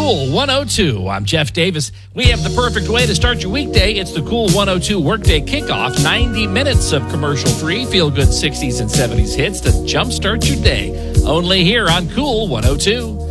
Cool 102. I'm Jeff Davis. We have the perfect way to start your weekday. It's the Cool 102 Workday Kickoff. 90 minutes of commercial-free, feel-good 60s and 70s hits to jumpstart your day. Only here on Cool 102.